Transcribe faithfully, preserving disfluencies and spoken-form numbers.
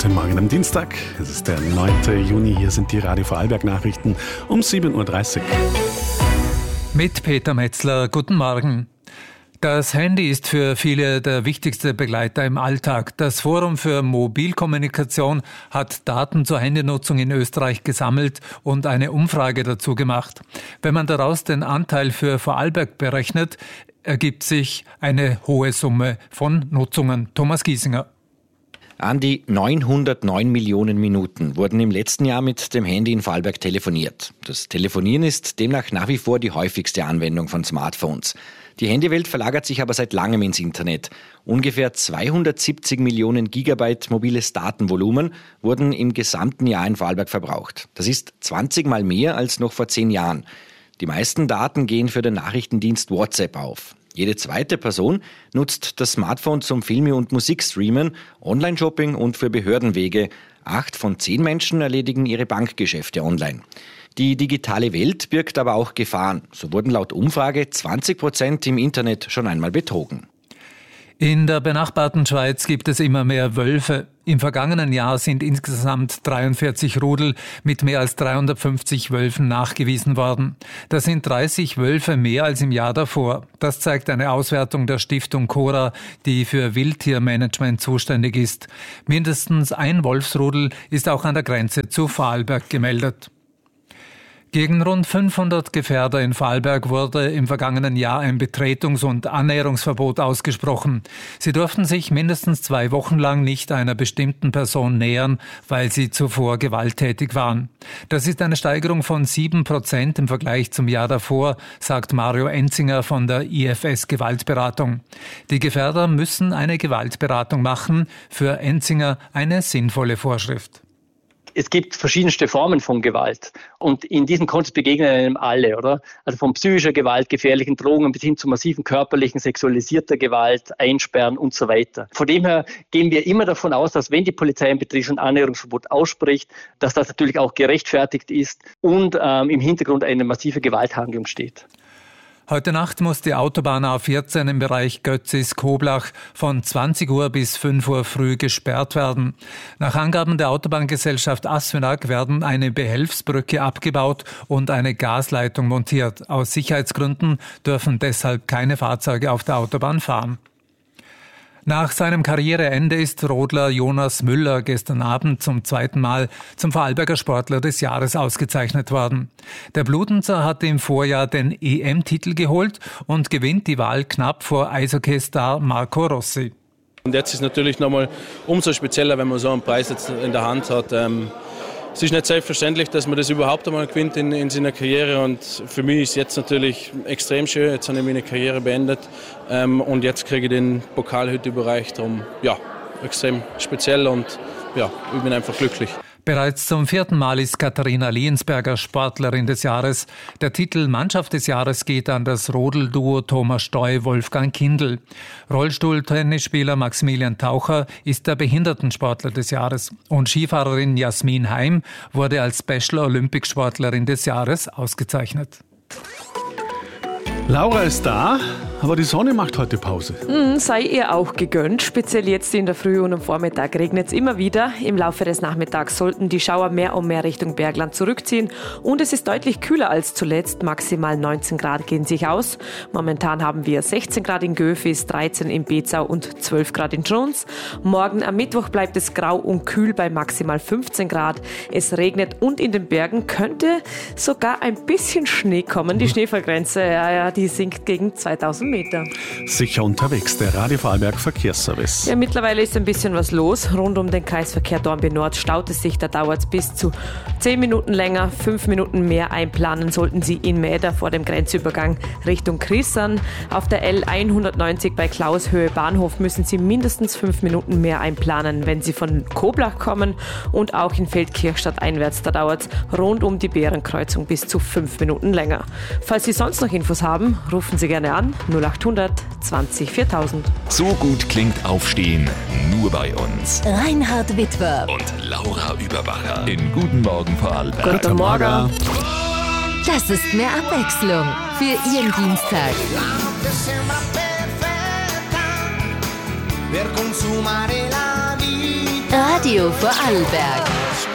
Guten Morgen am Dienstag. Es ist der neunte Juni. Hier sind die Radio Vorarlberg-Nachrichten um sieben Uhr dreißig. Mit Peter Metzler. Guten Morgen. Das Handy ist für viele der wichtigste Begleiter im Alltag. Das Forum für Mobilkommunikation hat Daten zur Handynutzung in Österreich gesammelt und eine Umfrage dazu gemacht. Wenn man daraus den Anteil für Vorarlberg berechnet, ergibt sich eine hohe Summe von Nutzungen. Thomas Giesinger. An die neunhundertneun Millionen Minuten wurden im letzten Jahr mit dem Handy in Vorarlberg telefoniert. Das Telefonieren ist demnach nach wie vor die häufigste Anwendung von Smartphones. Die Handywelt verlagert sich aber seit langem ins Internet. Ungefähr zweihundertsiebzig Millionen Gigabyte mobiles Datenvolumen wurden im gesamten Jahr in Vorarlberg verbraucht. Das ist zwanzig Mal mehr als noch vor zehn Jahren. Die meisten Daten gehen für den Nachrichtendienst WhatsApp auf. Jede zweite Person nutzt das Smartphone zum Filme- und Musikstreamen, Online-Shopping und für Behördenwege. Acht von zehn Menschen erledigen ihre Bankgeschäfte online. Die digitale Welt birgt aber auch Gefahren. So wurden laut Umfrage zwanzig Prozent im Internet schon einmal betrogen. In der benachbarten Schweiz gibt es immer mehr Wölfe. Im vergangenen Jahr sind insgesamt dreiundvierzig Rudel mit mehr als dreihundertfünfzig Wölfen nachgewiesen worden. Das sind dreißig Wölfe mehr als im Jahr davor. Das zeigt eine Auswertung der Stiftung Cora, die für Wildtiermanagement zuständig ist. Mindestens ein Wolfsrudel ist auch an der Grenze zu Vorarlberg gemeldet. Gegen rund fünfhundert Gefährder in Vorarlberg wurde im vergangenen Jahr ein Betretungs- und Annäherungsverbot ausgesprochen. Sie durften sich mindestens zwei Wochen lang nicht einer bestimmten Person nähern, weil sie zuvor gewalttätig waren. Das ist eine Steigerung von sieben Prozent im Vergleich zum Jahr davor, sagt Mario Enzinger von der I F S Gewaltberatung. Die Gefährder müssen eine Gewaltberatung machen, für Enzinger eine sinnvolle Vorschrift. Es gibt verschiedenste Formen von Gewalt und in diesem Kontext begegnen einem alle, oder? Also von psychischer Gewalt, gefährlichen Drohungen bis hin zu massiven körperlichen, sexualisierter Gewalt, Einsperren und so weiter. Von dem her gehen wir immer davon aus, dass wenn die Polizei ein Betriebs- und Annäherungsverbot ausspricht, dass das natürlich auch gerechtfertigt ist und ähm, im Hintergrund eine massive Gewalthandlung steht. Heute Nacht muss die Autobahn A vierzehn im Bereich Götzis-Koblach von zwanzig Uhr bis fünf Uhr früh gesperrt werden. Nach Angaben der Autobahngesellschaft Asfinag werden eine Behelfsbrücke abgebaut und eine Gasleitung montiert. Aus Sicherheitsgründen dürfen deshalb keine Fahrzeuge auf der Autobahn fahren. Nach seinem Karriereende ist Rodler Jonas Müller gestern Abend zum zweiten Mal zum Vorarlberger Sportler des Jahres ausgezeichnet worden. Der Bludenzer hatte im Vorjahr den E M-Titel geholt und gewinnt die Wahl knapp vor Eishockey-Star Marco Rossi. Und jetzt ist es natürlich nochmal umso spezieller, wenn man so einen Preis jetzt in der Hand hat. Ähm Es ist nicht selbstverständlich, dass man das überhaupt einmal gewinnt in, in seiner Karriere und für mich ist es jetzt natürlich extrem schön. Jetzt habe ich meine Karriere beendet ähm, und jetzt kriege ich den Pokal heute überreicht. Darum, ja, extrem speziell und ja, ich bin einfach glücklich. Bereits zum vierten Mal ist Katharina Liensberger Sportlerin des Jahres. Der Titel Mannschaft des Jahres geht an das Rodel-Duo Thomas Steu, Wolfgang Kindl. Rollstuhltennisspieler Maximilian Taucher ist der Behindertensportler des Jahres. Und Skifahrerin Jasmin Heim wurde als Special Olympic Sportlerin des Jahres ausgezeichnet. Laura ist da, aber die Sonne macht heute Pause. Mm, sei ihr auch gegönnt. Speziell jetzt in der Früh und am Vormittag regnet es immer wieder. Im Laufe des Nachmittags sollten die Schauer mehr und mehr Richtung Bergland zurückziehen. Und es ist deutlich kühler als zuletzt. Maximal neunzehn Grad gehen sich aus. Momentan haben wir sechzehn Grad in Göfis, dreizehn in Bezau und zwölf Grad in Schruns. Morgen am Mittwoch bleibt es grau und kühl bei maximal fünfzehn Grad. Es regnet und in den Bergen könnte sogar ein bisschen Schnee kommen. Die Schneefallgrenze, ja, ja, die sinkt gegen zweitausend Meter. Sicher unterwegs, der Radio Vorarlberg Verkehrsservice. Ja, mittlerweile ist ein bisschen was los. Rund um den Kreisverkehr Dornbirn Nord staut es sich. Da dauert es bis zu zehn Minuten länger. fünf Minuten mehr einplanen sollten Sie in Mäder vor dem Grenzübergang Richtung Chrissan. Auf der L hundertneunzig bei Klaushöhe Bahnhof müssen Sie mindestens fünf Minuten mehr einplanen, wenn Sie von Koblach kommen. Und auch in Feldkirchstadt einwärts, da dauert es rund um die Bärenkreuzung bis zu fünf Minuten länger. Falls Sie sonst noch Infos haben, rufen Sie gerne an null achthundert zwanzig viertausend. So gut klingt Aufstehen nur bei uns. Reinhard Witwer Und Laura Überbacher in Guten Morgen Vorarlberg. Guten Morgen. Das ist mehr Abwechslung für Ihren Dienstag. Radio Vorarlberg.